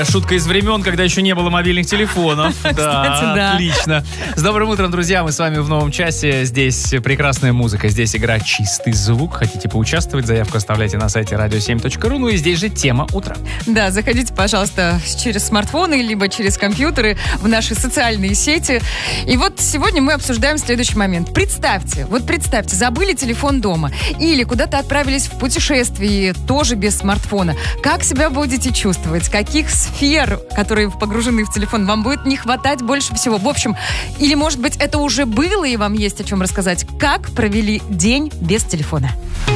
Шутка из времен, когда еще не было мобильных телефонов. Да, отлично. С добрым утром, друзья. Мы с вами в новом часе. Здесь прекрасная музыка. Здесь игра «Чистый звук». Хотите поучаствовать? Заявку оставляйте на сайте radio7.ru. Ну и здесь же тема утра. Да, заходите, пожалуйста, через смартфоны, либо через компьютеры в наши социальные сети. И вот сегодня мы обсуждаем следующий момент. Представьте, забыли телефон дома. Или куда-то отправились в путешествие, тоже без смартфона. Как себя будете чувствовать? Каких сфер, которые погружены в телефон, вам будет не хватать больше всего? В общем, или, может быть, это уже было, и вам есть о чем рассказать. Как провели день без телефона?